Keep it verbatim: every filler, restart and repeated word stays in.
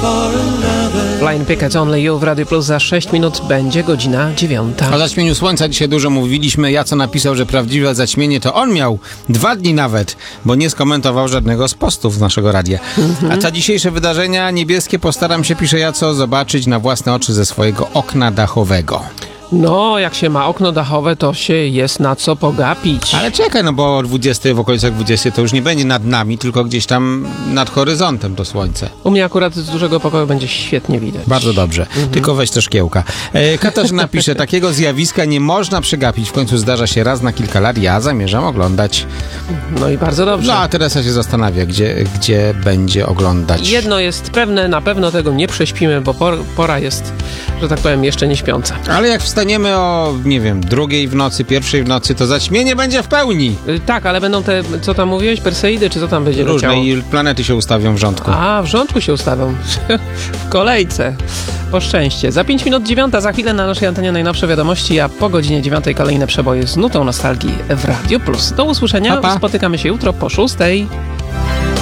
Blind Pickets Only You w Radio Plus. Za sześć minut będzie godzina dziewiąta. O zaćmieniu słońca dzisiaj dużo mówiliśmy. Jaco napisał, że prawdziwe zaćmienie to on miał dwa dni nawet, bo nie skomentował żadnego z postów z naszego radia. Mm-hmm. A te dzisiejsze wydarzenia niebieskie postaram się, pisze Jaco, zobaczyć na własne oczy ze swojego okna dachowego. No, jak się ma okno dachowe, to się jest na co pogapić. Ale czekaj, no bo o dwudziestej, w okolicach dwudziestej to już nie będzie nad nami, tylko gdzieś tam nad horyzontem to słońce. U mnie akurat z dużego pokoju będzie świetnie widać. Bardzo dobrze, mhm. Tylko weź to szkiełka. E, Katarzyna pisze, takiego zjawiska nie można przegapić, w końcu zdarza się raz na kilka lat, ja zamierzam oglądać. No i bardzo dobrze. No a Teresa się zastanawia, gdzie, gdzie będzie oglądać. Jedno jest pewne, na pewno tego nie prześpimy, bo por, pora jest, że tak powiem, jeszcze nie śpiąca. Ale jak wstaniemy o, nie wiem, drugiej w nocy, pierwszej w nocy, to zaćmienie będzie w pełni. Yy, tak, ale będą te, co tam mówiłeś, Perseidy, czy co tam będzie różne leciało? I planety się ustawią w rządku. A, w rządku się ustawią. W kolejce. Po szczęście. Za pięć minut dziewiąta, za chwilę na naszej antenie najnowsze wiadomości, a po godzinie dziewiątej kolejne przeboje z nutą nostalgii w Radio Plus. Do usłyszenia. Pa, pa. Spotykamy się jutro po szóstej.